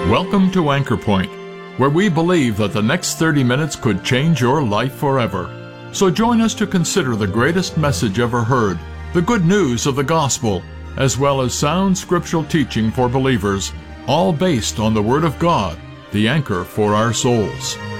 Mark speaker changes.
Speaker 1: Welcome to Anchor Point, where we believe that the next 30 minutes could change your life forever. So join us to consider the greatest message ever heard, the good news of the gospel, as well as sound scriptural teaching for believers, all based on the Word of God, the anchor for our souls.